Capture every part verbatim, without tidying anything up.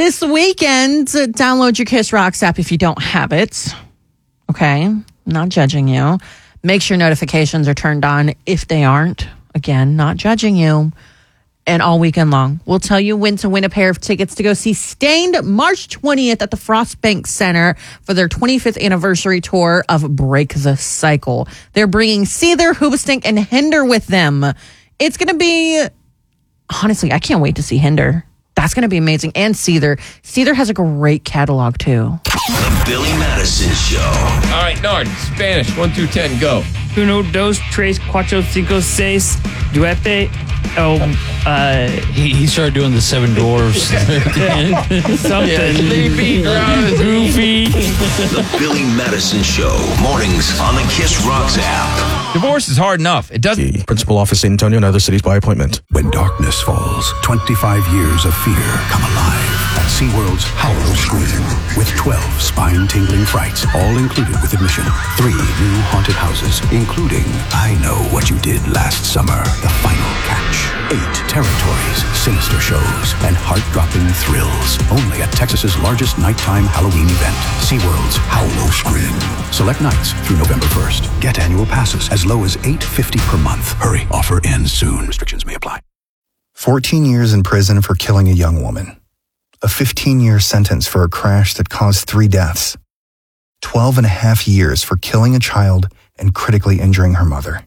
this weekend, download your Kiss Rocks app if you don't have it. Okay, not judging you. Make sure notifications are turned on if they aren't. Again, not judging you. And all weekend long, we'll tell you when to win a pair of tickets to go see Stained March twentieth at the Frostbank Center for their twenty-fifth anniversary tour of Break the Cycle. They're bringing Seether, Hoobastank, and Hinder with them. It's going to be, honestly, I can't wait to see Hinder. That's going to be amazing. And Seether. Seether has a great catalog, too. The Billy Madison Show. All right, Nard, Spanish, one through ten, go. Uno, dos, tres, cuatro, cinco, seis, duete. Oh, uh, he, he started doing the seven dwarfs. Something. Yeah, sleepy, goofy. The Billy Madison Show. Mornings on the Kiss Rocks app. Divorce is hard enough. It doesn't. Principal office, San Antonio, and other cities by appointment. When darkness falls, twenty-five years of fear come alive at SeaWorld's Howler Scream. With twelve spine-tingling frights, all included with admission. Three new haunted houses, including I Know What You Did Last Summer, The Final Catch. Eight territories, sinister shows, and heart-dropping thrills. Only at Texas's largest nighttime Halloween event, SeaWorld's Howler Scream. Select nights through November first. Get annual passes as low as eight dollars and fifty cents per month. Hurry, offer ends soon. Restrictions may apply. fourteen years in prison for killing a young woman. A fifteen-year sentence for a crash that caused three deaths. twelve and a half years for killing a child and critically injuring her mother.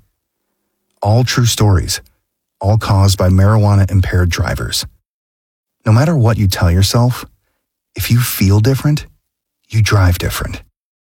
All true stories, all caused by marijuana-impaired drivers. No matter what you tell yourself, if you feel different, you drive different.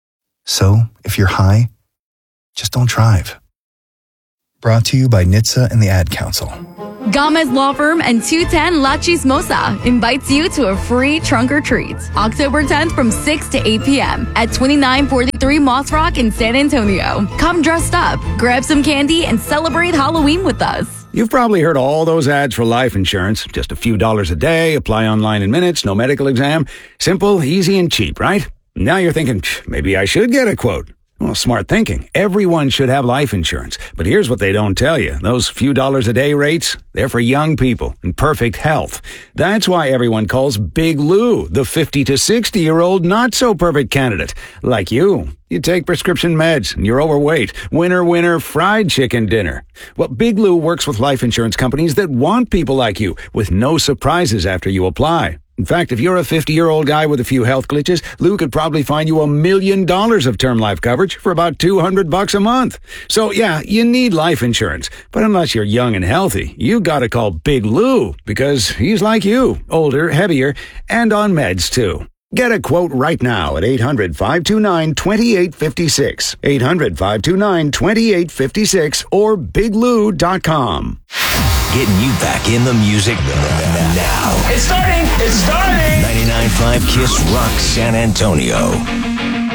So, if you're high, just don't drive. Brought to you by N H T S A and the Ad Council. Gomez Law Firm and two ten La Chismosa invites you to a free trunk or treat October tenth from six to eight p.m. at twenty-nine forty-three Moss Rock in San Antonio. Come dressed up, grab some candy, and celebrate Halloween with us. You've probably heard all those ads for life insurance. Just a few dollars a day, apply online in minutes, no medical exam. Simple, easy, and cheap, right? Now you're thinking, maybe I should get a quote. Well, smart thinking. Everyone should have life insurance. But here's what they don't tell you. Those few dollars a day rates, they're for young people in perfect health. That's why everyone calls Big Lou the fifty to sixty-year-old not-so-perfect candidate. Like you. You take prescription meds and you're overweight. Winner, winner, fried chicken dinner. Well, Big Lou works with life insurance companies that want people like you with no surprises after you apply. In fact, if you're a fifty-year-old guy with a few health glitches, Lou could probably find you a million dollars of term life coverage for about two hundred bucks a month. So, yeah, you need life insurance. But unless you're young and healthy, you gotta call Big Lou because he's like you, older, heavier, and on meds, too. Get a quote right now at eight hundred, five two nine, two eight five six, eight hundred, five two nine, two eight five six, or big lou dot com. Getting you back in the music now. It's starting! It's starting! ninety-nine point five Kiss Rock San Antonio.